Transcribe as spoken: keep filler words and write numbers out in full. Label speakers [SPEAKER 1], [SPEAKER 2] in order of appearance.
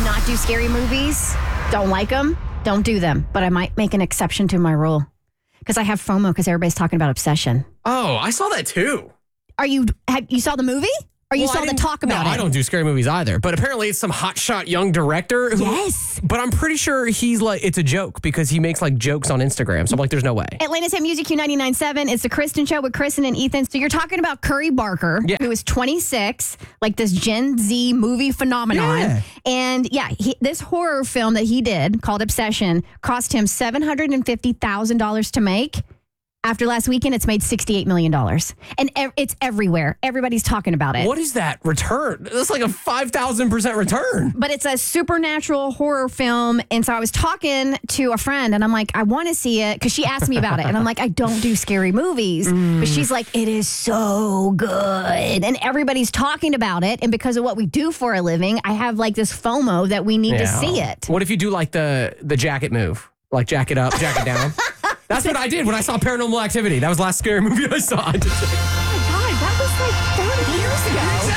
[SPEAKER 1] not do scary movies, don't like them, don't do them. But I might make an exception to my rule because I have FOMO because everybody's talking about Obsession.
[SPEAKER 2] Oh, I saw that too.
[SPEAKER 1] Are you, have, you saw the movie? Or you
[SPEAKER 2] Well,
[SPEAKER 1] saw
[SPEAKER 2] I
[SPEAKER 1] the
[SPEAKER 2] didn't-
[SPEAKER 1] talk about
[SPEAKER 2] no,
[SPEAKER 1] it?
[SPEAKER 2] I don't do scary movies either. But apparently it's some hotshot young director. Who,
[SPEAKER 1] Yes.
[SPEAKER 2] But I'm pretty sure he's like, it's a joke because he makes like jokes on Instagram. So I'm like, there's no way.
[SPEAKER 1] Atlanta's Hit Music Q ninety-nine point seven. It's the Kristen Show with Kristen and Ethan. So you're talking about Curry Barker,
[SPEAKER 2] Yeah.
[SPEAKER 1] who is twenty-six, like this Gen Z movie phenomenon.
[SPEAKER 2] Yeah.
[SPEAKER 1] And yeah, he, this horror film that he did called Obsession cost him seven hundred fifty thousand dollars to make. After last weekend, it's made sixty-eight million dollars. And ev- it's everywhere. Everybody's talking about it.
[SPEAKER 2] What is that return? That's like a five thousand percent return.
[SPEAKER 1] But it's a supernatural horror film. And so I was talking to a friend and I'm like, I want to see it because she asked me about it. And I'm like, I don't do scary movies.
[SPEAKER 2] Mm.
[SPEAKER 1] But she's like, it is so good. And everybody's talking about it. And because of what we do for a living, I have like this FOMO that we need to see it.
[SPEAKER 2] What if you do like the the jacket move? Like jacket up, jacket down? That's what I did when I saw Paranormal Activity. That was the last scary movie I saw. I just-
[SPEAKER 1] Oh my God, that was like thirty years ago.